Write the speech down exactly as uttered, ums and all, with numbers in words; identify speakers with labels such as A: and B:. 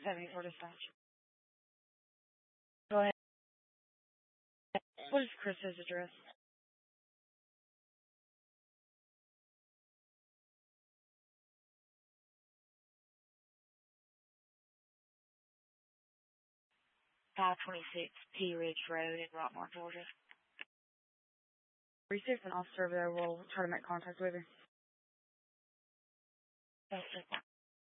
A: seventy-four dispatch. Go ahead. What is Chris's address? five twenty-six P Ridge Road in Rockmart, Georgia. Receive an officer over there. We'll try to make contact with her. That's it.